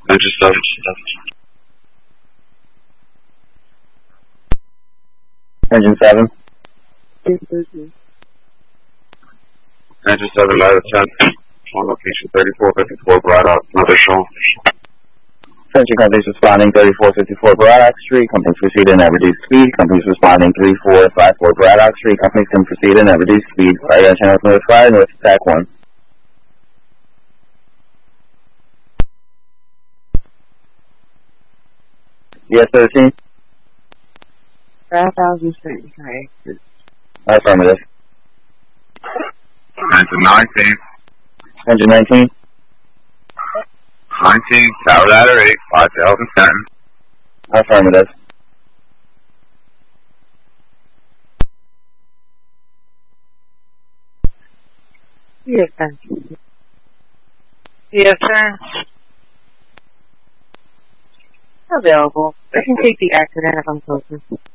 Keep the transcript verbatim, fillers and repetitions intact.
Engine seven. Engine seven. Engine seven, ladder ten. On location thirty-four fifty-four Braddock, another show. Century companies responding thirty-four fifty-four Braddock Street. Companies proceeding at reduced speed. Companies responding three four five four Braddock Street. Companies can proceed in at reduced speed. Fire channels notified. North attack one. Yes, thirteen. five thousand feet, right? Affirmative. Engine nineteen. Engine nineteen. nineteen, tower ladder eight, five thousand ten. Affirmative. Yes, sir. Yes, sir. Available. I can take the accident if I'm closer.